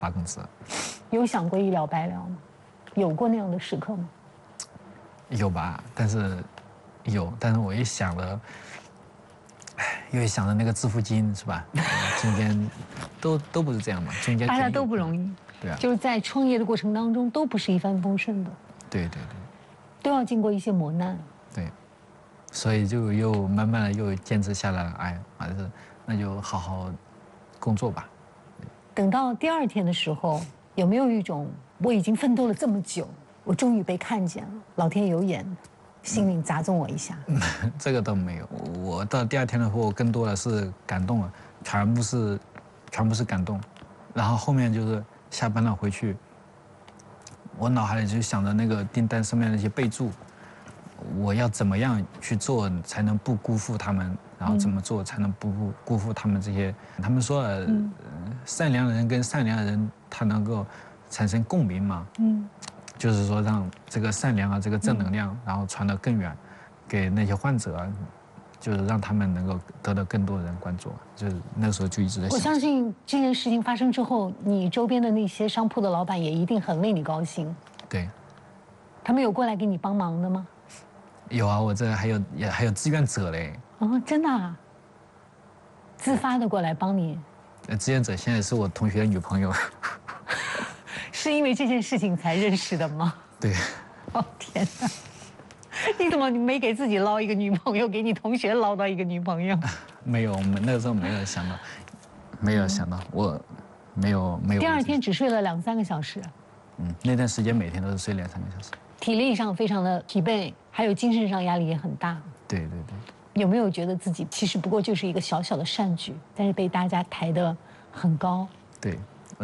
发工资。 有想过一了百了吗？有过那样的时刻吗？ 有吧，但是我一想了，因为想着那个致富经是吧？中间都不是这样嘛，中间大家都不容易。 对啊， 就是在创业的过程当中都不是一帆风顺的。 对， 都要经过一些磨难。 对，所以就又慢慢的又坚持下来了。哎，还是那就好好工作吧。 等到第2天的时候，有没有一种我已经奋斗了这么久，我终于被看见了，老天有眼，心灵砸中我一下？ 这个倒没有。我到第2天的时候，更多的是感动了，全部是感动。然后后面就是下班了回去，我脑海里就想着那个订单上面那些备注，我要怎么样去做才能不辜负他们，然后怎么做才能不辜负他们这些。他们说了，善良的人跟善良的人他能够产生共鸣嘛，就是说让这个善良啊，这个正能量，然后传得更远，给那些患者啊，就是让他们能够得到更多人关注。就是那时候就一直在想。 我相信这件事情发生之后，你周边的那些商铺的老板也一定很为你高兴。 对。 他们有过来给你帮忙的吗？ 有啊，我这还有志愿者嘞。 哦，真的啊？自发的过来帮你？ 志愿者现在是我同学的女朋友。 是因为这件事情才认识的吗？ 对。 哦天哪！你怎么没给自己捞一个女朋友，给你同学捞到一个女朋友？ 没有，我们那个时候没有想到，我没有。 第2天只睡了2、3个小时。 那段时间每天都是睡2、3个小时。 体力上非常的疲惫，还有精神上压力也很大。 对。 有没有觉得自己其实不过就是一个小小的善举，但是被大家抬得很高？ 对，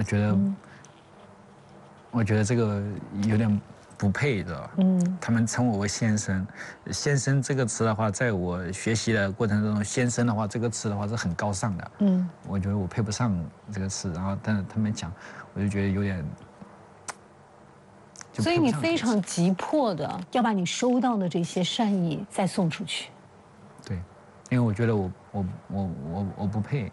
我觉得这个有点不配的。他们称我为先生，先生这个词的话，在我学习的过程中，先生的话这个词的话是很高尚的。我觉得我配不上这个词，然后但是他们讲，我就觉得有点。 所以你非常急迫的要把你收到的这些善意再送出去。 对，因为我觉得我不配，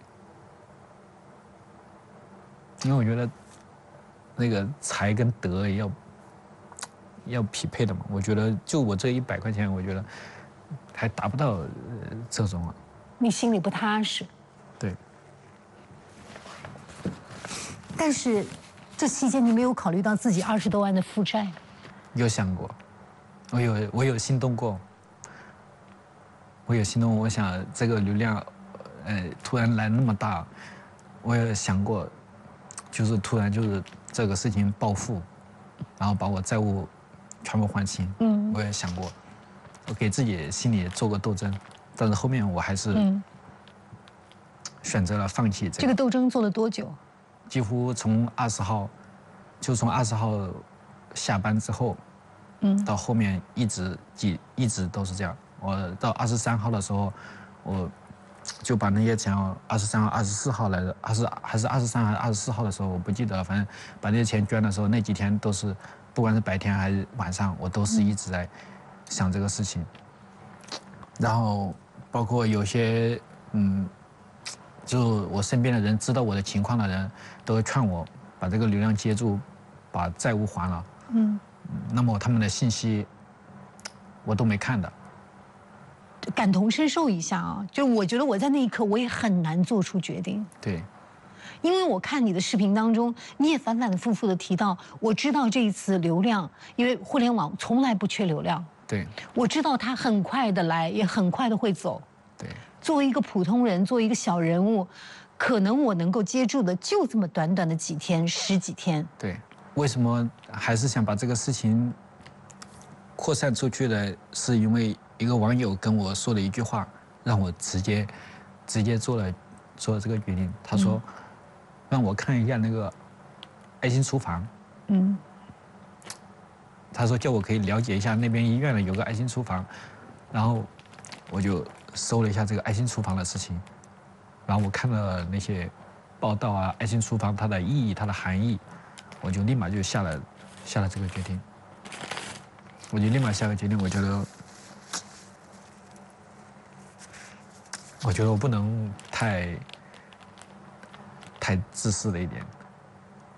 因为我觉得那个财跟德也要匹配的嘛。我觉得就我这100块钱，我觉得还达不到这种啊。 你心里不踏实。 对。 但是。这期间你没有考虑到自己20多万的负债？ 有想过，我有心动过。我想这个流量，突然来那么大，我也想过，就是突然就是这个事情暴富，然后把我债务全部还清。我也想过，我给自己心里做过斗争，但是后面我还是选择了放弃这个。 这个斗争做了多久？ 几乎从20号下班之后，到后面一直都是这样。我到23号的时候，我就把那些钱，23号、24号来的，还是23还是24号的时候，我不记得了。反正把那些钱捐的时候，那几天都是，不管是白天还是晚上，我都是一直在想这个事情。然后包括有些就我身边的人知道我的情况的人，都会劝我把这个流量接住，把债务还了。那么他们的信息我都没看的。 感同身受一下啊，就我觉得我在那一刻我也很难做出决定。 对。 因为我看你的视频当中，你也反反复复的提到，我知道这一次流量，因为互联网从来不缺流量。 对。 我知道它很快的来，也很快的会走。 对。 作为一个普通人，作为一个小人物，可能我能够接住的就这么短短的几天、10几天。 对，为什么还是想把这个事情扩散出去的？是因为一个网友跟我说了一句话，让我直接做了这个决定。他说，让我看一下那个爱心厨房。他说叫我可以了解一下那边医院的有个爱心厨房，然后我就搜了一下这个爱心厨房的事情，然后我看了那些报道啊，爱心厨房它的意义、它的含义，我就立马就下了这个决定。我就立马下个决定，我觉得我不能太自私了一点。